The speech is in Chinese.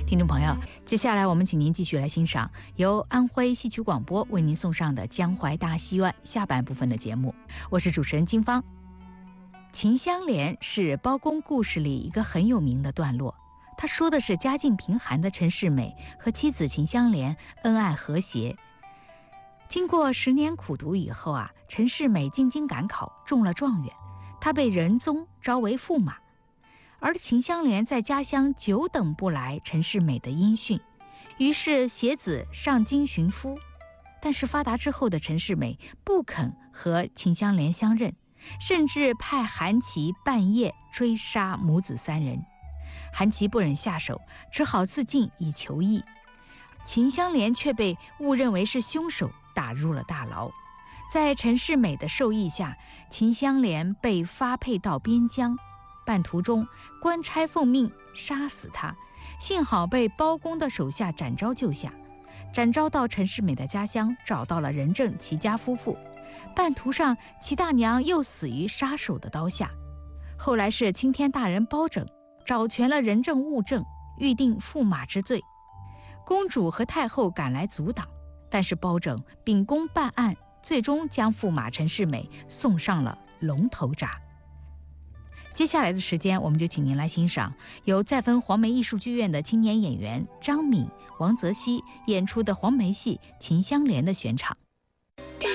听众朋友，接下来我们请您继续来欣赏由安徽戏曲广播为您送上的《江淮大戏院》下半部分的节目。我是主持人金芳。秦香莲是包公故事里一个很有名的段落，他说的是家境贫寒的陈世美和妻子秦香莲恩爱和谐。经过10年苦读以后陈世美进京赶考，中了状元，他被仁宗招为驸马。而秦香莲在家乡久等不来陈世美的音讯，于是携子上京寻夫。但是发达之后的陈世美不肯和秦香莲相认，甚至派韩琦半夜追杀母子3人。韩琦不忍下手，只好自尽以求义。秦香莲却被误认为是凶手，打入了大牢。在陈世美的授意下，秦香莲被发配到边疆，半途中官差奉命杀死他，幸好被包公的手下展昭救下。展昭到陈世美的家乡，找到了任正、齐家夫妇。半途上，齐大娘又死于杀手的刀下。后来是青天大人包拯找全了任正、物证，预定驸马之罪。公主和太后赶来阻挡，但是包拯秉公办案，最终将驸马陈世美送上了龙头铡。接下来的时间，我们就请您来欣赏由再分黄梅艺术剧院的青年演员张敏、王泽熙演出的黄梅戏《秦香莲》的选场。